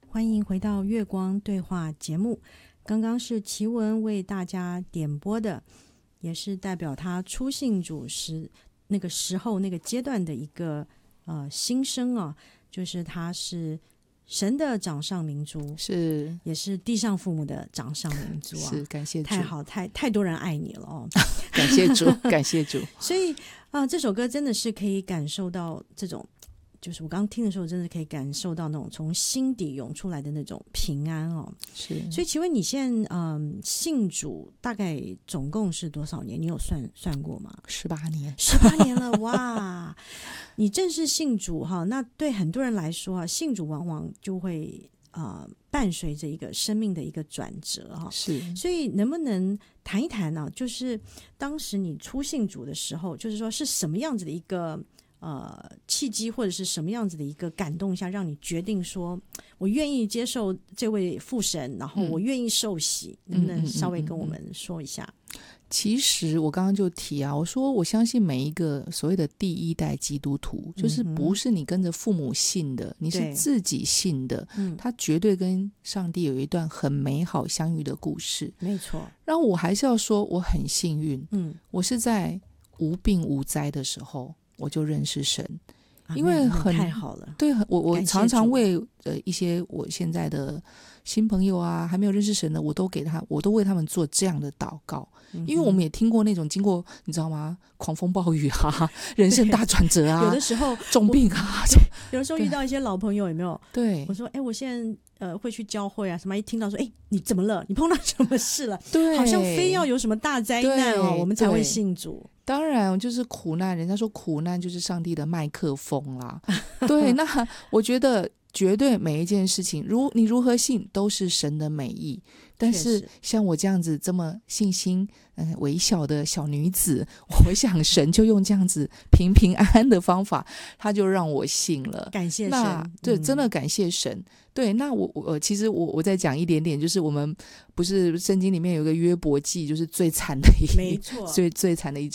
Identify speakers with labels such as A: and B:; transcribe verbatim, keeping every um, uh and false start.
A: 欢迎回到月光对话节目。刚刚是奇文为大家点播的，也是代表他初信主时那个时候那个阶段的一个呃心声啊，就是他是神的掌上明珠，
B: 是
A: 也是地上父母的掌上明珠啊！
B: 是，感谢主，
A: 太好，太太多人爱你了哦！
B: 感谢主，感谢主。
A: 所以啊、呃，这首歌真的是可以感受到这种。就是我刚刚听的时候真的可以感受到那种从心底涌出来的那种平安哦。
B: 是，
A: 所以请问你现在嗯信主大概总共是多少年？你有算算过吗？
B: 十八年，
A: 十八年了哇！你正式信主哈，那对很多人来说啊，信主往往就会呃伴随着一个生命的一个转折哈。
B: 是，
A: 所以能不能谈一谈呢、啊？就是当时你初信主的时候，就是说是什么样子的一个呃，契机或者是什么样子的一个感动下，让你决定说我愿意接受这位父神，然后我愿意受洗、嗯、能不能稍微跟我们说一下？
B: 嗯嗯嗯嗯其实我刚刚就提啊，我说我相信每一个所谓的第一代基督徒，就是不是你跟着父母信的、嗯、你是自己信的，他绝对跟上帝有一段很美好相遇的故事，
A: 没错。
B: 然后我还是要说我很幸运，
A: 嗯，
B: 我是在无病无灾的时候我就认识神，因为很、
A: 啊、太好了。
B: 对，我我常常为呃一些我现在的新朋友啊，还没有认识神的，我都给他，我都为他们做这样的祷告。嗯、因为我们也听过那种经过你知道吗，狂风暴雨啊，人生大转折啊，
A: 有的时候
B: 重病啊，
A: 有的时候遇到一些老朋友有没有？
B: 对，
A: 我说哎，我现在呃会去教会啊，什么一听到说哎你怎么了？你碰到什么事了？
B: 对，
A: 好像非要有什么大灾难哦，我们才会信主。
B: 当然就是苦难，人家说苦难就是上帝的麦克风啦。对，那我觉得绝对每一件事情如你如何信都是神的美意，但是像我这样子这么信心、呃、微小的小女子，我想神就用这样子平平安安的方法，他就让我信了。
A: 感谢神，
B: 那对、嗯、真的感谢神。对，那我我其实我我再讲一点点，就是我们不是圣经里面有一个约伯记，就是最惨的一
A: 没错，
B: 最最惨的一